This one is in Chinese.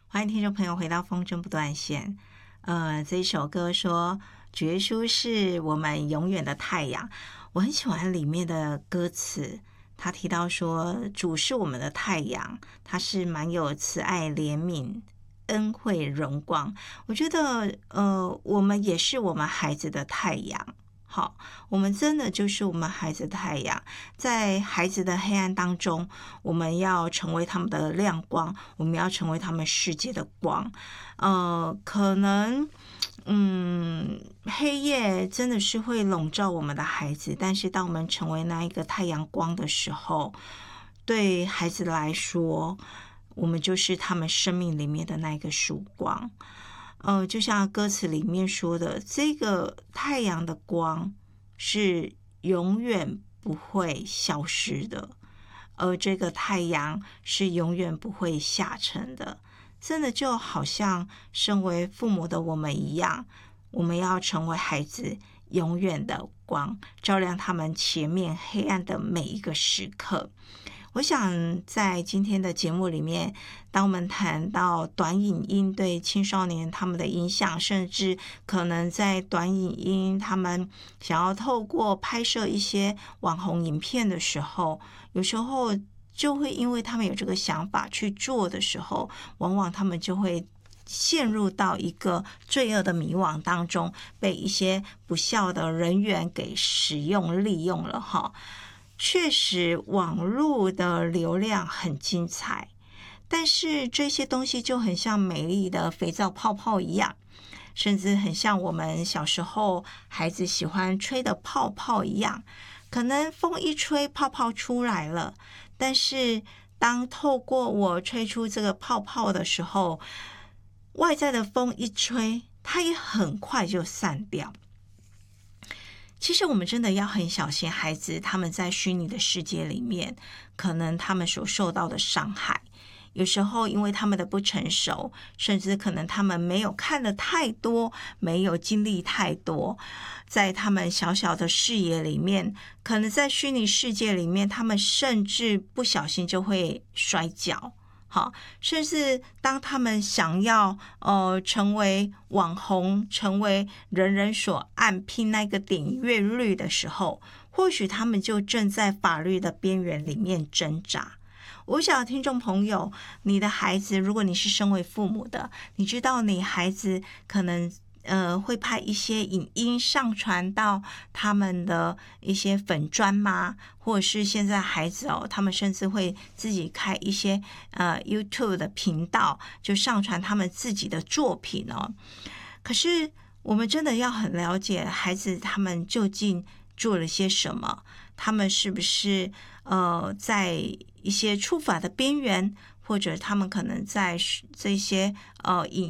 欢迎听众朋友回到风筝不断线。这一首歌说主耶稣是我们永远的太阳，我很喜欢里面的歌词。他提到说主是我们的太阳，他是满有慈爱怜悯恩惠荣光。我觉得我们也是我们孩子的太阳。好，我们真的就是我们孩子的太阳，在孩子的黑暗当中，我们要成为他们的亮光，我们要成为他们世界的光。可能黑夜真的是会笼罩我们的孩子，但是当我们成为那一个太阳光的时候，对孩子来说，我们就是他们生命里面的那一个曙光。就像歌词里面说的，这个太阳的光是永远不会消失的，而这个太阳是永远不会下沉的。真的就好像身为父母的我们一样，我们要成为孩子永远的光，照亮他们前面黑暗的每一个时刻。我想在今天的节目里面，当我们谈到短影音对青少年他们的影响，甚至可能在短影音他们想要透过拍摄一些网红影片的时候，有时候就会因为他们有这个想法去做的时候，往往他们就会陷入到一个罪恶的迷惘当中，被一些不孝的人员给使用利用了哈。确实网络的流量很精彩，但是这些东西就很像美丽的肥皂泡泡一样，甚至很像我们小时候孩子喜欢吹的泡泡一样，可能风一吹泡泡出来了，但是当透过我吹出这个泡泡的时候，外在的风一吹，它也很快就散掉。其实我们真的要很小心孩子他们在虚拟的世界里面，可能他们所受到的伤害。有时候因为他们的不成熟，甚至可能他们没有看得太多，没有经历太多，在他们小小的视野里面，可能在虚拟世界里面，他们甚至不小心就会摔跤。好，甚至当他们想要成为网红，成为人人所爱，拼那个点阅率的时候，或许他们就正在法律的边缘里面挣扎。我想听众朋友，你的孩子，如果你是身为父母的，你知道你孩子可能会拍一些影音上传到他们的一些粉专吗？或者是现在孩子他们甚至会自己开一些YouTube 的频道，就上传他们自己的作品哦。可是我们真的要很了解孩子他们究竟做了些什么，他们是不是在一些触法的边缘，或者他们可能在这些影